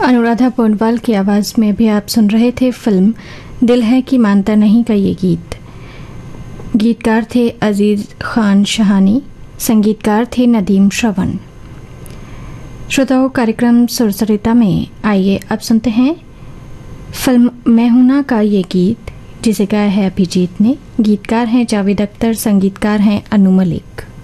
अनुराधा पोंडवाल की आवाज़ में भी आप सुन रहे थे फिल्म दिल है कि मानता नहीं का ये गीत। गीतकार थे अजीज खान शहानी, संगीतकार थे नदीम श्रवण। श्रोताओं, कार्यक्रम सुरसरिता में आइए अब सुनते हैं फिल्म मैं हूं ना का ये गीत, जिसे गाया है अभिजीत ने। गीतकार हैं जावेद अख्तर, संगीतकार हैं अनु मलिक।